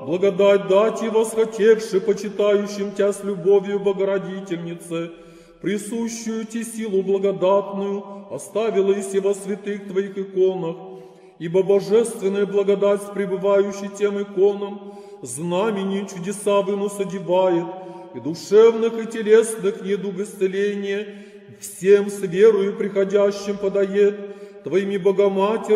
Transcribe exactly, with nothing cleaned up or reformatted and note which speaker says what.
Speaker 1: благодать дать и восхотевши почитающим Тя с любовью, Богородительнице, присущую Ти силу благодатную, оставила и се во святых Твоих иконах, ибо божественная благодать, пребывающая тем иконам, знамени чудеса вынос одевает, и душевных, и телесных недуг исцеления всем с верою приходящим подает, Твоими Богоматерь,